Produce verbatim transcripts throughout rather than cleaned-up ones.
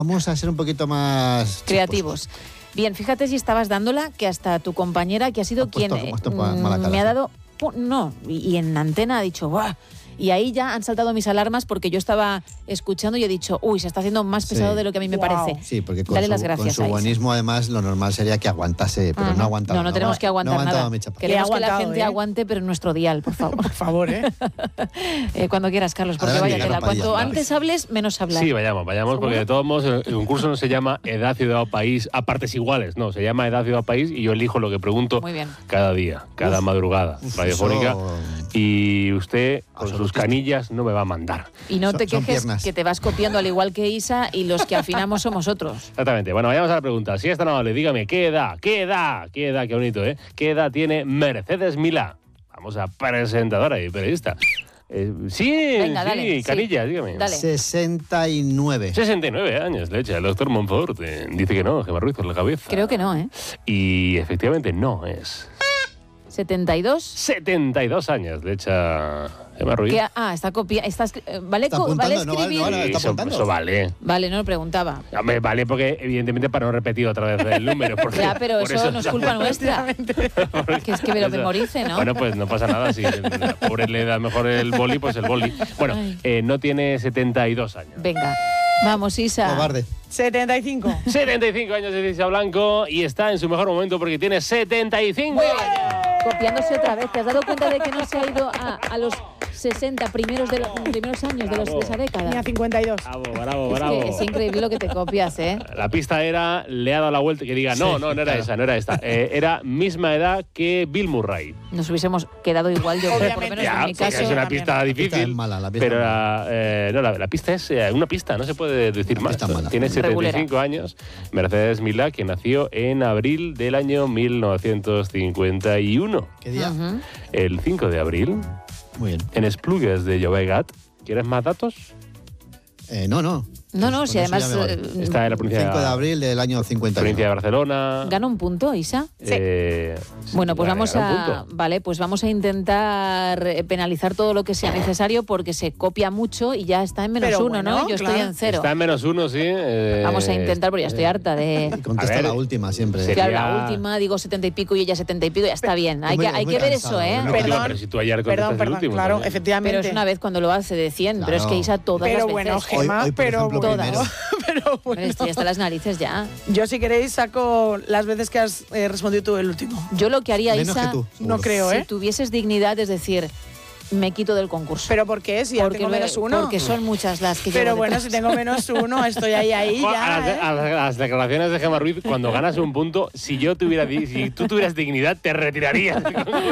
Vamos a ser un poquito más creativos. Bien, fíjate si estabas dándola, que hasta tu compañera, que ha sido quien eh, me ha dado... No, y, y en antena ha dicho... ¡buah! Y ahí ya han saltado mis alarmas porque yo estaba escuchando y he dicho, uy, se está haciendo más pesado sí. de lo que a mí me wow. parece. Sí, porque con Dale su, las gracias con su buenismo, además, lo normal sería que aguantase, pero uh-huh. no ha aguantado. No, no, no tenemos que aguantar no nada. Queremos que la gente ¿eh? aguante, pero en nuestro dial, por favor. Por favor, ¿eh? eh cuando quieras, Carlos, porque vaya tela. Cuanto antes hables, menos hablar. Sí, vayamos, vayamos, porque de todos modos el concurso no se llama Edad, Ciudad o País a partes iguales, no, se llama Edad, Ciudad o País y yo elijo lo que pregunto Muy bien. cada día, cada uf, madrugada uf, radiofónica eso... y usted con sus canillas no me va a mandar. Y no te son, quejes son que te vas copiando al igual que Isa y los que afinamos somos otros. Exactamente. Bueno, vayamos a la pregunta. Si es tan amable, dígame, ¿qué edad? ¿Qué edad? ¿Qué edad? Qué bonito, ¿eh? ¿Qué edad tiene Mercedes Milá? Vamos a presentadora y periodista. Eh, sí, Venga, sí, dale, Canilla, sí. dígame. Dale. sesenta y nueve. sesenta y nueve años, le echa el doctor Monfort. Eh, dice que no, Gemma Ruiz por la cabeza. Creo que no, ¿eh? Y efectivamente no es. ¿setenta y dos? setenta y dos años, le echa Gemma Ruiz. ¿Qué? Ah, está copia, está, ¿vale, está ¿vale escribir? No vale, no vale, está eso, eso vale. Vale, no lo preguntaba. Hombre, vale, porque evidentemente para no repetir otra vez el número. Porque, ya, pero eso, eso no es culpa nuestra. Que es que me lo memorice, ¿no? Bueno, pues no pasa nada. Si la pobre le da mejor el boli, pues el boli. Bueno, eh, no tiene setenta y dos años. Venga, vamos, Isa. Cobarde. setenta y cinco. setenta y cinco años de Isa Blanco y está en su mejor momento porque tiene setenta y cinco años. Copiándose otra vez. ¿Te has dado cuenta de que no se ha ido a, a los sesenta primeros, de los, primeros años de, los, de esa década? Ni a cincuenta y dos. Bravo, bravo, es bravo. Que es increíble lo que te copias, ¿eh? La pista era, le ha dado la vuelta y que diga, no, sí, no, no era claro. esa, no era esta. Eh, era misma edad que Bill Murray. Nos hubiésemos quedado igual, yo creo, por lo menos ya, en mi caso. Es una pista la difícil, pista es mala, la pista pero es mala. Eh, no, la, la pista es eh, una pista, no se puede decir la más. Tiene setenta y cinco años, Mercedes Milá, que nació en abril del año mil novecientos cincuenta y uno. ¿Qué día? Uh-huh. El cinco de abril. Muy bien. En Esplugues de Llobregat. ¿Quieres más datos? Eh, no, no. No, no, si además... Vale. Está en la provincia cinco de abril del año cincuenta y uno. Provincia de Barcelona. ¿Gana un punto, Isa? Sí. Eh, bueno, pues vamos a... Un Vale, pues vamos a intentar penalizar todo lo que sea necesario porque se copia mucho y ya está en menos Pero uno, bueno, ¿no? Yo claro. estoy en cero. Está en menos uno, sí. Eh, vamos a intentar, porque ya estoy harta de... Contesta ver, la última siempre. Sería... Claro, la última, digo setenta y pico y ella setenta y pico, ya está bien. Hay muy, que, hay que ver eso, ¿eh? No, perdón, pero si tú ayer perdón, perdón, el último, claro, también. efectivamente. Pero es una vez cuando lo hace de cien, claro. pero es que Isa todas pero las bueno, veces. Gemma, hoy, hoy, pero ejemplo, todas. pero bueno. Estoy hasta las narices ya. Yo, si queréis, saco las veces que has eh, respondido tú el último. Yo lo que haría, Menos Isa, que tú, no creo, si ¿eh? tuvieses dignidad, es decir, me quito del concurso. ¿Pero por qué? Si ya porque tengo menos uno. Porque son muchas las que Pero llevo bueno, detrás. si tengo menos uno, estoy ahí, ahí Jo, ya. a, las, ¿eh? a, las, a las declaraciones de Gemma Ruiz, cuando ganas un punto, si yo tuviera si tú tuvieras dignidad, te retirarías.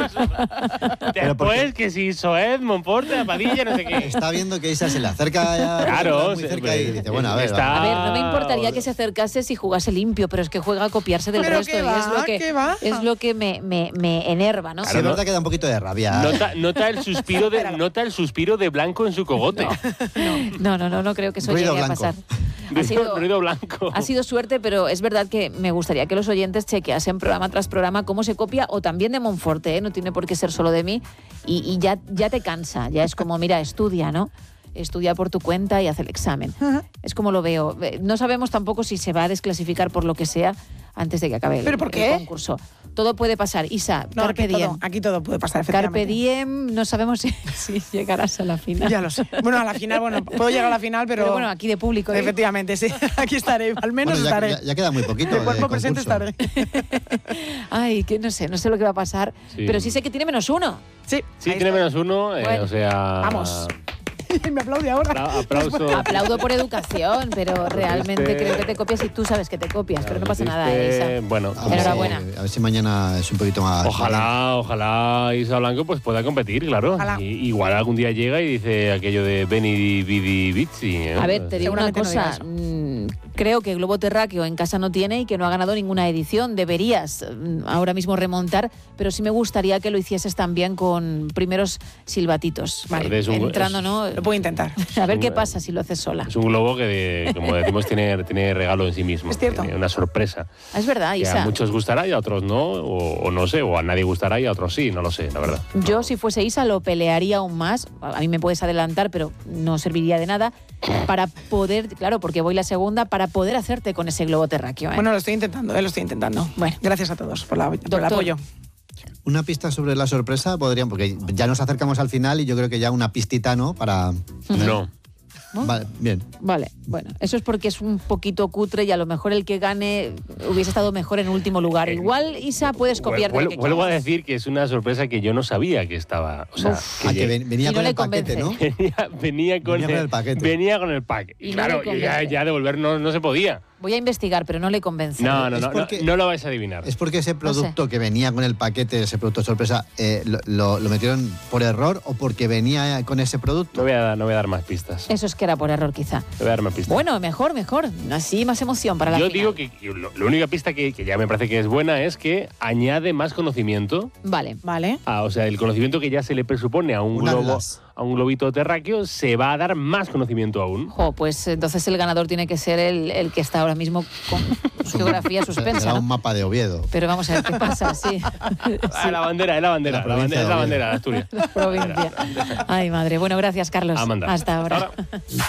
Después que si Soed, Monforte, Padilla, no sé qué. Está viendo que Isa se le acerca ya Claro, muy cerca y dice, bueno, a ver. está... A ver, no me importaría que se acercase si jugase limpio, pero es que juega a copiarse del Pero resto qué y va, es lo que qué va. es lo que me, me, me enerva, ¿no? Sí, es verdad que da un poquito de rabia. Nota, nota el suspiro de nota el suspiro de Blanco en su cogote. No, no, no, no creo que eso Ruido llegue blanco. a pasar. Ha sido, ruido blanco. ha sido suerte, pero es verdad que me gustaría que los oyentes chequeasen programa tras programa cómo se copia, o también de Monforte, ¿eh? No tiene por qué ser solo de mí, y, y ya, ya te cansa, ya es como, mira, estudia, ¿no? Estudia por tu cuenta y haz el examen. Uh-huh. Es como lo veo. No sabemos tampoco si se va a desclasificar por lo que sea antes de que acabe el, ¿Pero por qué? el concurso. Todo puede pasar. Isa, No, Carpe aquí Diem. todo, aquí todo puede pasar, efectivamente. Carpe Diem, no sabemos si, si llegarás a la final. Ya lo sé. Bueno, a la final, bueno, puedo llegar a la final, pero... Pero bueno, aquí de público. ¿eh? Efectivamente, sí. Aquí estaré, al menos Bueno, ya, estaré. Ya, ya queda muy poquito. De cuerpo de presente estaré. Ay, que no sé, no sé lo que va a pasar, Sí. pero sí sé que tiene menos uno. Sí, Sí, ahí tiene está. menos uno, eh, Bueno, o sea... vamos. Me aplaude ahora. Apla- aplauso. Aplaudo por educación, pero realmente Este- creo que te copias y tú sabes que te copias, pero no pasa nada, Este, Isa. Bueno, A ver, Enhorabuena. si, a ver si mañana es un poquito más. Ojalá, ojalá Isa Blanco pues pueda competir, claro. Ojalá. Y, igual algún día llega y dice aquello de Beni Bidi Bici. ¿eh? A ver, te digo una Seguramente no cosa. digas. mm, Creo que Globo Terráqueo en casa no tiene y que no ha ganado ninguna edición. Deberías mm, ahora mismo remontar, pero sí me gustaría que lo hicieses también con primeros silbatitos. Vale, es un- Entrando, es- ¿no? Lo puedo intentar. A ver un- qué pasa si lo haces sola. Es un globo que, de- como decimos, tiene, tiene regalo en sí mismo. Es cierto. Tiene una sorpresa. Ah, es verdad, Que a Isa. muchos gustará y a otros no, o, o no sé, o a nadie gustará y a otros sí, no lo sé, la verdad. Yo, si fuese Isa, lo pelearía aún más. A mí me puedes adelantar, pero no serviría de nada. para poder, claro, porque voy la segunda, para poder hacerte con ese globo terráqueo. ¿eh? Bueno, lo estoy intentando, eh, lo estoy intentando. Bueno. Gracias a todos por, la, por el Doctor. apoyo. Una pista sobre la sorpresa podrían, porque ya nos acercamos al final y yo creo que ya una pistita, ¿no? Para... No. ¿No? Vale, bien. Vale, bueno, eso es porque es un poquito cutre y a lo mejor el que gane hubiese estado mejor en último lugar. Igual, Isa, puedes copiar de lo Vuelvo, que vuelvo a quieras. decir que es una sorpresa que yo no sabía que estaba. O sea, Uf. que Ah, que lleg- ven- venía Y no con le el paquete, ¿no? convence. venía, venía con Venía con el paquete. Venía con el pack. Y no Claro, le y ya, convence. ya devolver no, no se podía. Voy a investigar, pero no le convence. No, no, Es no, porque- no, no lo vais a adivinar. Es porque ese sé. producto que venía con el paquete, ese producto sorpresa, eh, lo, lo- lo metieron por error o porque venía con ese No producto? voy, a, no voy a dar más pistas. No Eso es que era por error, quizá. voy a dar más pistas. Bueno, mejor, mejor. Así más emoción para la Yo final. digo que que lo- la única pista que, que ya me parece que es buena es que añade más conocimiento. Vale. Vale. Ah, o sea, el conocimiento que ya se le presupone a un Un globo, atlas. a un globito terráqueo, se va a dar más conocimiento aún. Jo, pues entonces el ganador tiene que ser el, el que está ahora mismo con geografía suspensa, Será ¿no? un mapa de Oviedo. Pero vamos a ver qué pasa, sí. Ah, la bandera, es la bandera, La la, bandera, provincia es la de bandera de Asturias. Provincia. Ay, madre. Bueno, gracias, Carlos. A mandar. Hasta ahora. Hasta ahora.